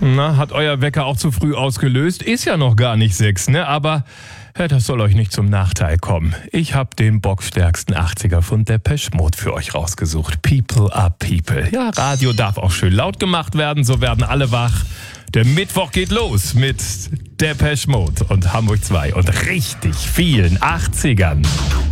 Na, hat euer Wecker auch zu früh ausgelöst? Ist ja noch gar nicht 6, ne? Aber das soll euch nicht zum Nachteil kommen. Ich habe den boxstärksten 80er von Depeche Mode für euch rausgesucht. People are People. Ja, Radio darf auch schön laut gemacht werden, so werden alle wach. Der Mittwoch geht los mit Depeche Mode und Hamburg 2 und richtig vielen 80ern.